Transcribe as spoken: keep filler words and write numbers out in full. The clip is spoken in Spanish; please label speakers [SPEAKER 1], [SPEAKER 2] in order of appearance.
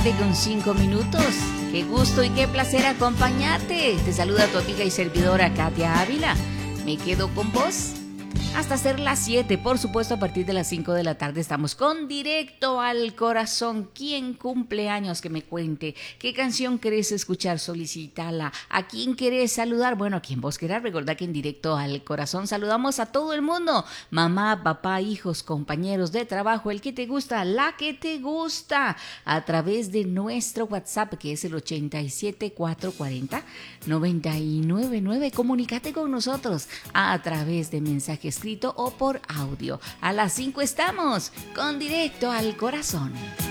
[SPEAKER 1] Con cinco minutos. Qué gusto y qué placer acompañarte. Te saluda tu amiga y servidora Katia Ávila. Me quedo con vos hasta ser las siete. Por supuesto, a partir de las cinco de la tarde estamos con Directo al Corazón. ¿Quién cumple años? Que me cuente. ¿Qué canción querés escuchar? Solicítala. ¿A quién querés saludar? Bueno, a quien vos querás. Recordá que en Directo al Corazón saludamos a todo el mundo. Mamá, papá, hijos, compañeros de trabajo, el que te gusta, la que te gusta. A través de nuestro WhatsApp, que es el ochenta y siete, cuatrocientos cuarenta, noventa y nueve nueve. Comunícate con nosotros a través de mensaje escrito o por audio. A las cinco estamos con Directo al Corazón.